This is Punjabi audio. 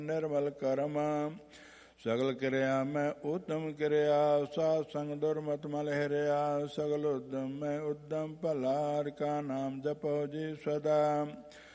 ਨਿਰਮਲ ਕਰਮ। ਸਗਲ ਕਿਰਿਆ ਮੈਂ ਉਤਮ ਕਿਰਿਆ, ਸਾਧ ਸੰਗ ਦੁਰਮਤ ਮਲ ਹਿਰਿਆ। ਸਗਲ ਉਦਮ ਮੈਂ ਉਦਮ ਭਲਾ, ਹਰਿ ਕਾ ਨਾਮ ਜਪੋ ਜੀ ਸਦਾ।